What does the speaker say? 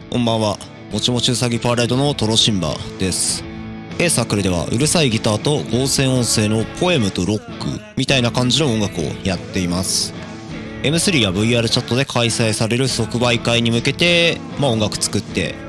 こんばんは。もちもちうさぎパレードのトロシンバです。サークルではうるさいギターと合成音声のポエムとロックみたいな感じの音楽をやっています。M3 や VR チャットで開催される即売会に向けて、音楽作って